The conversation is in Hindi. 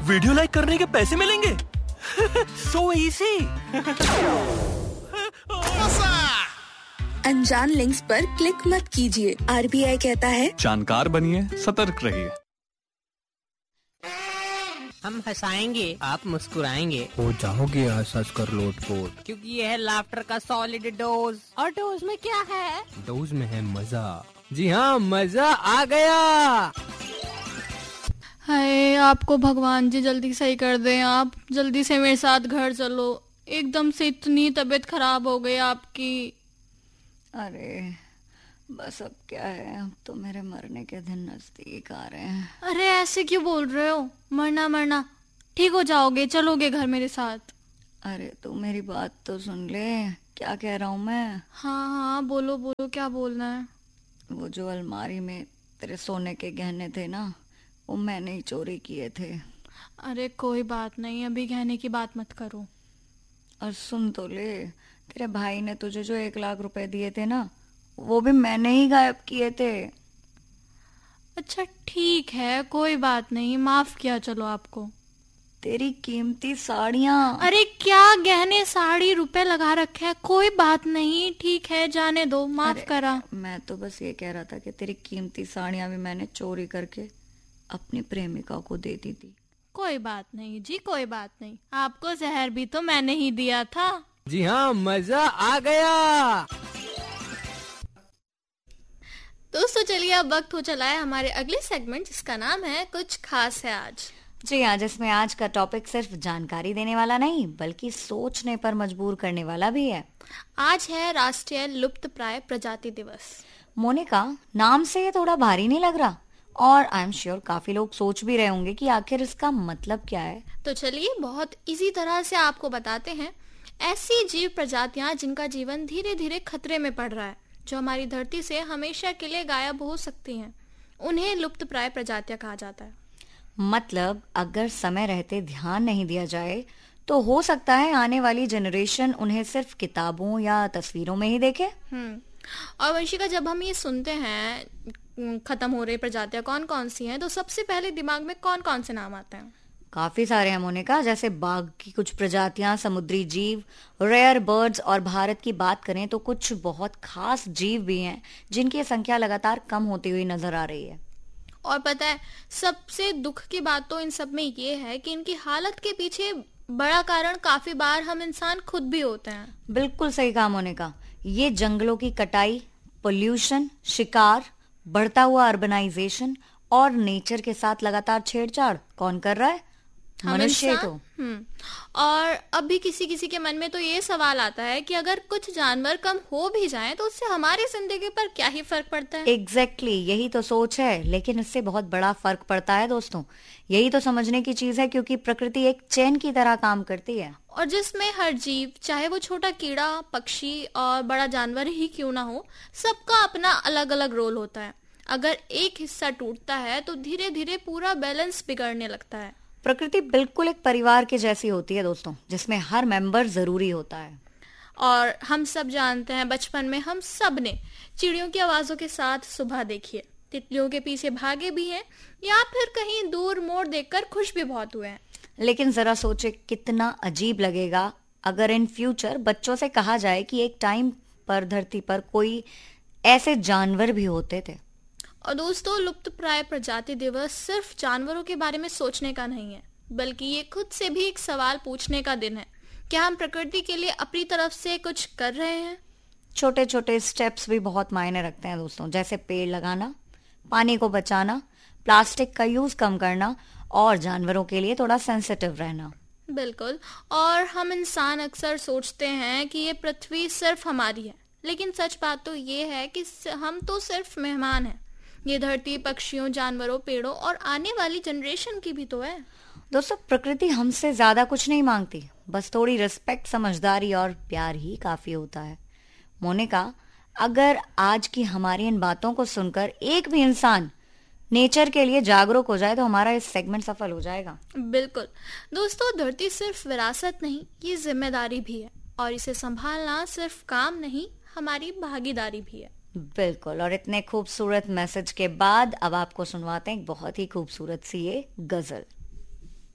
वीडियो लाइक करने के पैसे मिलेंगे? So easy. अनजान लिंक्स पर क्लिक मत कीजिए। RBI कहता है जानकार बनिए, सतर्क रहिए। हम हंसाएंगे, आप मुस्कुराएंगे, हो जाओगे हंस कर लोटपोट, क्योंकि ये है लाफ्टर का सॉलिड डोज। और डोज में क्या है? डोज में है मजा। जी हाँ, मजा आ गया। हाय, आपको भगवान जी जल्दी सही कर दें। आप जल्दी से मेरे साथ घर चलो। एकदम से इतनी तबीयत खराब हो गई आपकी। अरे बस अब क्या है, अब तो मेरे मरने के दिन नजदीक आ रहे हैं। अरे ऐसे क्यों बोल रहे हो? मरना ठीक हो जाओगे, चलोगे घर मेरे साथ। अरे तू मेरी बात तो सुन ले, क्या कह रहा हूँ मैं। हाँ बोलो क्या बोलना है। वो जो अलमारी में तेरे सोने के गहने थे ना, वो मैंने ही चोरी किए थे। अरे कोई बात नहीं, अभी गहने की बात मत करो। और सुन तो ले, तेरे भाई ने तुझे जो 1 लाख रुपए दिए थे ना, वो भी मैंने ही गायब किए थे। अच्छा ठीक है, कोई बात नहीं, माफ किया चलो आपको। तेरी कीमती साड़ियाँ। अरे क्या गहने साड़ी रुपए लगा रखे हैं, कोई बात नहीं, ठीक है जाने दो, माफ करा। मैं तो बस ये कह रहा था कि तेरी कीमती साड़ियाँ भी मैंने चोरी करके अपनी प्रेमिका को दे दी थी। कोई बात नहीं जी, कोई बात नहीं, आपको जहर भी तो मैंने ही दिया था। जी हाँ, मजा आ गया। दोस्तों चलिए, अब वक्त हो चला है हमारे अगले सेगमेंट, जिसका नाम है कुछ खास है आज। जी हाँ, जिसमें आज का टॉपिक सिर्फ जानकारी देने वाला नहीं बल्कि सोचने पर मजबूर करने वाला भी है। आज है राष्ट्रीय लुप्तप्राय प्रजाति दिवस। मोनिका, नाम से ये थोड़ा भारी नहीं लग रहा? और आई एम श्योर काफी लोग सोच भी रहे होंगे कि आखिर इसका मतलब क्या है। तो चलिए बहुत इजी तरह से आपको बताते हैं। ऐसी जीव प्रजातियां जिनका जीवन धीरे धीरे खतरे में पड़ रहा है, जो हमारी धरती से हमेशा के लिए गायब हो सकती हैं, उन्हें लुप्तप्राय प्रजातियां कहा जाता है। मतलब अगर समय रहते ध्यान नहीं दिया जाए तो हो सकता है आने वाली जनरेशन उन्हें सिर्फ किताबों या तस्वीरों में ही देखे। और वंशिका, जब हम ये सुनते हैं खत्म हो रही प्रजातियां कौन कौन सी हैं, तो सबसे पहले दिमाग में कौन कौन से नाम आते हैं? काफी सारे हैं मोनिका, जैसे बाघ की कुछ प्रजातियां, समुद्री जीव, रेयर बर्ड्स, और भारत की बात करें तो कुछ बहुत खास जीव भी हैं जिनकी संख्या लगातार कम होती हुई नजर आ रही है। और पता है, सबसे दुख की बात तो इन सब में ये है कि इनकी हालत के पीछे बड़ा कारण काफी बार हम इंसान खुद भी होते हैं। बिल्कुल सही कहा मोनिका। ये जंगलों की कटाई, पोल्यूशन, शिकार, बढ़ता हुआ अर्बनाइजेशन और नेचर के साथ लगातार छेड़छाड़ कौन कर रहा है? मनुष्य तो। और अब भी किसी किसी के मन में तो ये सवाल आता है कि अगर कुछ जानवर कम हो भी जाएं तो उससे हमारी जिंदगी पर क्या ही फर्क पड़ता है। एग्जैक्टली, यही तो सोच है, लेकिन इससे बहुत बड़ा फर्क पड़ता है दोस्तों। यही तो समझने की चीज है, क्योंकि प्रकृति एक चेन की तरह काम करती है, और जिसमें हर जीव, चाहे वो छोटा कीड़ा, पक्षी और बड़ा जानवर ही क्यों ना हो, सबका अपना अलग अलग रोल होता है। अगर एक हिस्सा टूटता है तो धीरे धीरे पूरा बैलेंस बिगड़ने लगता है। प्रकृति बिल्कुल एक परिवार के जैसी होती है दोस्तों, जिसमें हर मेंबर जरूरी होता है। और हम सब जानते हैं, बचपन में हम सब ने चिड़ियों की आवाजों के साथ सुबह देखी है, तितलियों के पीछे भागे भी हैं, या फिर कहीं दूर मोर देखकर खुश भी बहुत हुए हैं। लेकिन जरा सोचे, कितना अजीब लगेगा अगर इन फ्यूचर बच्चों से कहा जाए कि एक टाइम पर धरती पर कोई ऐसे जानवर भी होते थे। और दोस्तों, लुप्तप्राय प्रजाति दिवस सिर्फ जानवरों के बारे में सोचने का नहीं है, बल्कि ये खुद से भी एक सवाल पूछने का दिन है। क्या हम प्रकृति के लिए अपनी तरफ से कुछ कर रहे हैं? छोटे छोटे स्टेप्स भी बहुत मायने रखते हैं दोस्तों, जैसे पेड़ लगाना, पानी को बचाना, प्लास्टिक का यूज कम करना और जानवरों के लिए थोड़ा सेंसिटिव रहना। बिल्कुल। और हम इंसान अक्सर सोचते हैं कि ये पृथ्वी सिर्फ हमारी है, लेकिन सच बात तो ये है कि हम तो सिर्फ मेहमान हैं। ये धरती पक्षियों, जानवरों, पेड़ों और आने वाली जनरेशन की भी तो है। दोस्तों, प्रकृति हमसे ज्यादा कुछ नहीं मांगती, बस थोड़ी रिस्पेक्ट, समझदारी और प्यार ही काफी होता है। मोनिका, अगर आज की हमारी इन बातों को सुनकर एक भी इंसान नेचर के लिए जागरूक हो जाए तो हमारा इस सेगमेंट सफल हो जाएगा। बिल्कुल दोस्तों, धरती सिर्फ विरासत नहीं, ये जिम्मेदारी भी है, और इसे संभालना सिर्फ काम नहीं, हमारी भागीदारी भी है। बिल्कुल। और इतने खूबसूरत मैसेज के बाद अब आपको सुनवाते हैं एक बहुत ही खूबसूरत सी ये गजल।